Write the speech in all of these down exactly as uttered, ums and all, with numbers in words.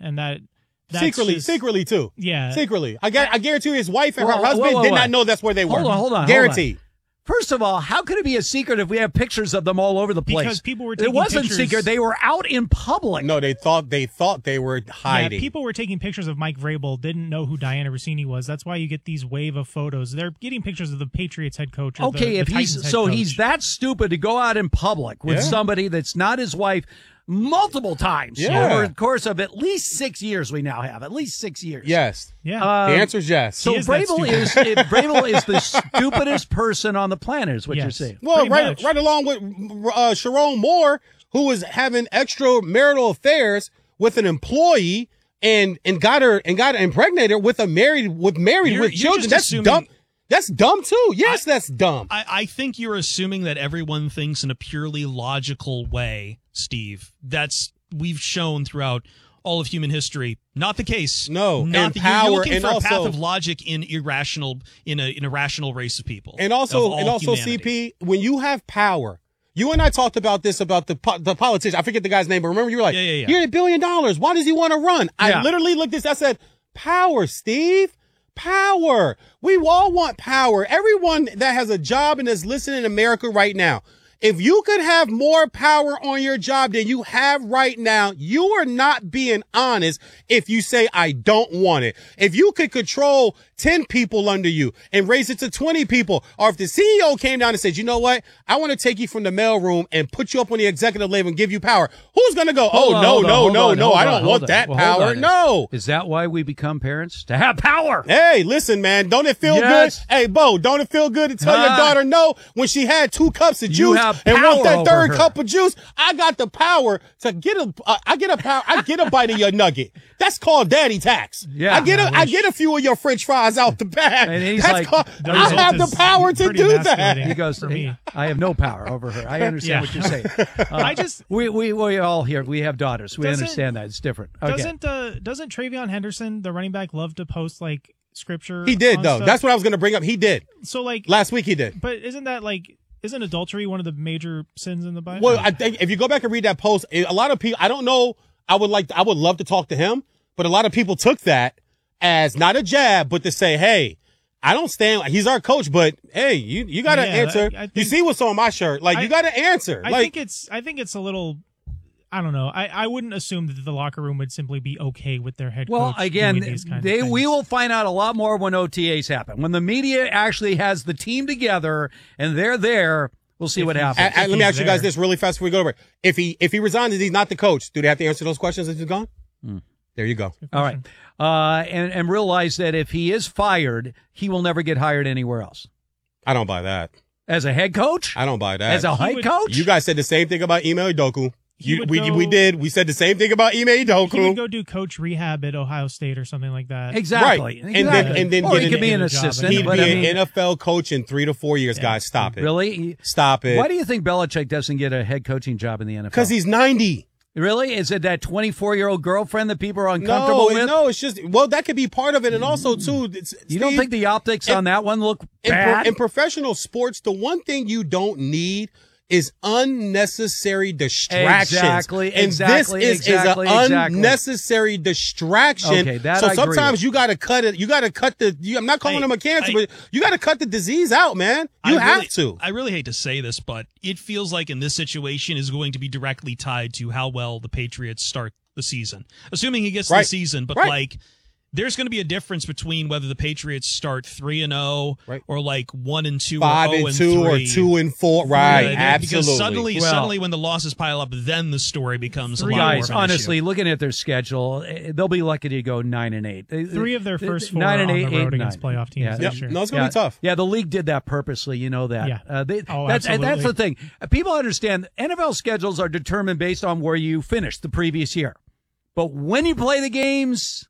and that that's secretly, just, secretly too. Yeah, secretly. I, I guarantee you, his wife and Whoa, her husband whoa, whoa, did whoa. not know that's where they were. Hold on, hold on. Guaranteed. Hold on. First of all, how could it be a secret if we have pictures of them all over the place? Because people were taking It wasn't pictures. secret. They were out in public. No, they thought they thought they were hiding. Yeah, people were taking pictures of Mike Vrabel, didn't know who Diana Rossini was. That's why you get these wave of photos. They're getting pictures of the Patriots head coach. Or Okay, the, if the he's Titans head so coach. he's that stupid to go out in public with Yeah. somebody that's not his wife multiple times Yeah. over the course of at least six years. We now have at least six years. Yes. Yeah. Um, The answer is yes. So He is that Vrabel stupid. is it, Vrabel is the stupidest person on the planet, is what Yes. you're saying. well, pretty right, much. right along with uh, Sharon Moore, who was having extramarital affairs with an employee and and got her and got impregnated her with a married with married You're- with you're children. just That's assuming- dumb. That's dumb too. Yes, that's dumb. I, I think you're assuming that everyone thinks in a purely logical way, Steve. That's we've shown throughout all of human history. Not the case. No, not and the, power, you're, you're looking and for a also- path of logic in irrational in a in a rational race of people. And of also, all and also, humanity. C P, when you have power, you and I talked about this about the po- the politician. I forget the guy's name, but remember you were like, Yeah, yeah, yeah. "You're a billion dollars. Why does he want to run?" I Yeah. literally looked at this. I said, "Power, Steve. Power. We all want power. Everyone that has a job and is listening in America right now." If you could have more power on your job than you have right now, you are not being honest if you say, I don't want it. If you could control ten people under you and raise it to twenty people, or if the C E O came down and said, you know what, I want to take you from the mailroom and put you up on the executive level and give you power, who's going to go, Hold oh, on, no, hold on, no, hold no, on, no, hold I on, don't hold want on. that Well, hold power. on. No. Is that why we become parents? To have power. Hey, listen, man, don't it feel Yes. good? Hey, Bo, don't it feel good to tell Ah. your daughter no when she had two cups of You juice have and power want that over third her. cup of juice? I got the power to get a, uh, I get a power, I get a bite of your nugget. That's called daddy tax. Yeah, I get a, I I wish. get a few of your French fries out the bag. And he's That's like, called, The I result have the is power to pretty do that. emasculating. He goes, For me. I have no power over her. I understand Yeah. what you're saying. Uh, I just we, we, we all here, we have daughters. We Doesn't- understand that. It's different. Okay. doesn't uh, doesn't Travion Henderson, the running back, love to post like scripture? He did on though. stuff? That's what I was going to bring up. He did. so like. Last week he did. But isn't that like isn't adultery one of the major sins in the Bible? Well, I think if you go back and read that post, a lot of people, I don't know, I would like, I would love to talk to him, but a lot of people took that as not a jab, but to say, hey, I don't stand, he's our coach, but hey, you, you got to Yeah, answer. I- I you think- see what's on my shirt. Like, I- you got to answer. I like, think it's I think it's a little. I don't know. I, I wouldn't assume that the locker room would simply be okay with their head Well, coach again, doing these kinds they of things. we will find out a lot more when O T As happen. When the media actually has the team together and they're there, we'll see If what he's- happens. and, and let me he's ask you guys there. this really fast before we go over. If he, if he resigns and he's not the coach, do they have to answer those questions if he's gone? There you go. All right. Uh, and, and realize that if he is fired, he will never get hired anywhere else. I don't buy that. As a head coach? I don't buy that. As a head would- coach? You guys said the same thing about Ime Udoka. He You, would we, go- we did. We said the same thing about Ime he would Udoka. go do coach rehab at Ohio State or something like that. Exactly. Right. And then- Exactly. and then or get he an- could be an get a job assistant. again. He'd but be I an mean, N F L coach in three to four years, guys. Stop it. really? Stop it. Why do you think Belichick doesn't get a head coaching job in the N F L? Because he's ninety. Really? Is it that twenty-four-year-old girlfriend that people are uncomfortable No, with? no, it's just, well, that could be part of it. And also, too, it's, You don't Steve, think the optics in- on that one look in, pro- bad? in professional sports, the one thing you don't need is unnecessary distractions. Exactly, and exactly, this is, exactly, is an exactly. unnecessary distraction. Okay, that so I agree sometimes with. you got to cut it. You got to cut the, you, I'm not calling I- him a cancer, I- but you got to cut the disease out, man. You I have really, to. I really hate to say this, but it feels like in this situation is going to be directly tied to how well the Patriots start the season. Assuming he gets to Right. the season, but Right. like there's going to be a difference between whether the Patriots start three and zero Right. or like one and two, Five or oh and and two or three. two and four. Right. Yeah, Absolutely. Because suddenly, Well- suddenly, when the losses pile up, then the story becomes a Three lot guys, more Guys, of an honestly, issue. looking at their schedule, eh, they'll be lucky to go nine and eight. Three of their first four nine and are on eight, the eight road and against nine. playoff teams Yeah. this Yep. year. No, it's going to yeah. be tough. Yeah, the league did that purposely. You know that. Yeah. Uh, they, Oh, that's, and that's the absolutely. thing. Uh, People understand N F L schedules are determined based on where you finished the previous year. But when you play the games,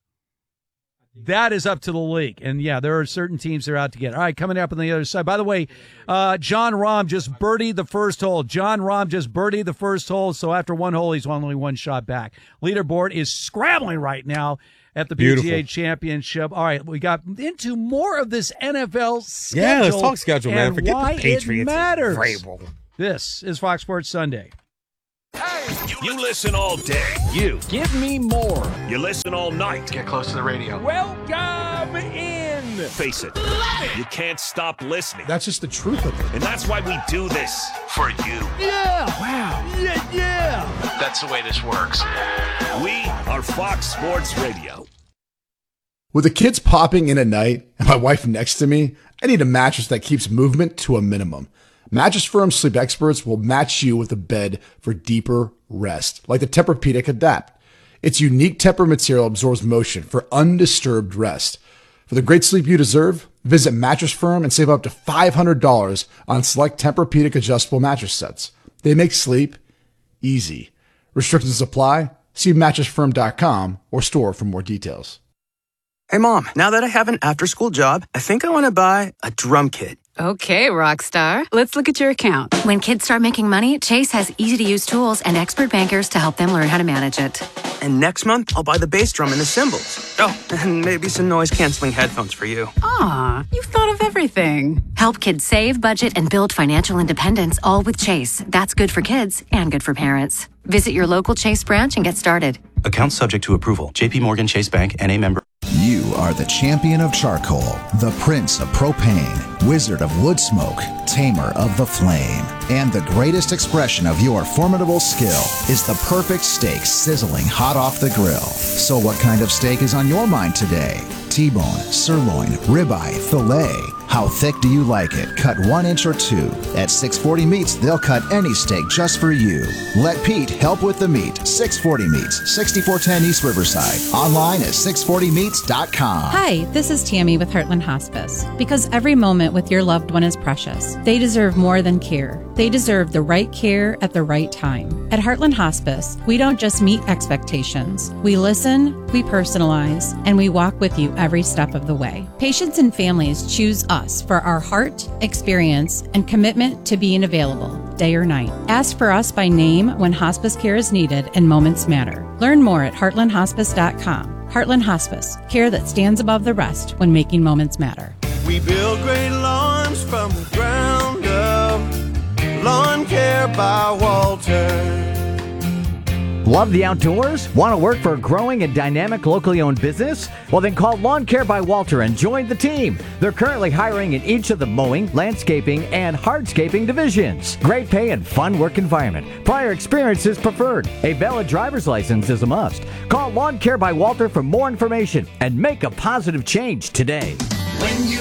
that is up to the league. And, yeah, there are certain teams that are out to get it. All right, coming up on the other side. By the way, uh, John Rahm just birdied the first hole. John Rahm just birdied the first hole, so after one hole, he's only one shot back. Leaderboard is scrambling right now at the P G A Beautiful. Championship. All right, we got into more of this N F L schedule. Yeah, let's talk schedule, man. and Forget why the Patriots. It matters. Vrabel. This is Fox Sports Sunday. You You listen all day. You. Give me more. You listen all night. Get close to the radio. Welcome in. Face it. You can't stop listening. That's just the truth of it. And that's why we do this. For you. Yeah. Wow. Yeah, yeah. That's the way this works. We are Fox Sports Radio. With the kids popping in at night and my wife next to me, I need a mattress that keeps movement to a minimum. Mattress Firm Sleep Experts will match you with a bed for deeper rest, like the Tempur-Pedic Adapt. Its unique Tempur material absorbs motion for undisturbed rest. For the great sleep you deserve, visit Mattress Firm and save up to five hundred dollars on select Tempur-Pedic adjustable mattress sets. They make sleep easy. Restrictions apply. See mattress firm dot com or store for more details. Hey, Mom, now that I have an after-school job, I think I want to buy a drum kit. Okay, Rockstar. Let's look at your account. When kids start making money, Chase has easy-to-use tools and expert bankers to help them learn how to manage it. And next month, I'll buy the bass drum and the cymbals. Oh, and maybe some noise-canceling headphones for you. Aw, you've thought of everything. Help kids save, budget, and build financial independence, all with Chase. That's good for kids and good for parents. Visit your local Chase branch and get started. Account subject to approval. J P Morgan Chase Bank, N A member. You are the champion of charcoal, the prince of propane, wizard of wood smoke, tamer of the flame. And the greatest expression of your formidable skill is the perfect steak sizzling hot off the grill. So what kind of steak is on your mind today? T-bone, sirloin, ribeye, filet. How thick do you like it? Cut one inch or two. At six forty Meats, they'll cut any steak just for you. Let Pete help with the meat. six forty Meats, sixty-four ten East Riverside. Online at six forty meats dot com. Hi, this is Tammy with Heartland Hospice. Because every moment with your loved one is precious, they deserve more than care. They deserve the right care at the right time. At Heartland Hospice, we don't just meet expectations. We listen, we personalize, and we walk with you every step of the way. Patients and families choose us for our heart, experience, and commitment to being available day or night. Ask for us by name when hospice care is needed and moments matter. Learn more at heartland hospice dot com. Heartland Hospice, care that stands above the rest when making moments matter. We build great lawns from the ground up. Lawn Care by Walter. Love the outdoors? Want to work for a growing and dynamic locally owned business? Well, then call Lawn Care by Walter and join the team. They're currently hiring in each of the mowing, landscaping, and hardscaping divisions. Great pay and fun work environment. Prior experience is preferred. A valid driver's license is a must. Call Lawn Care by Walter for more information and make a positive change today. When you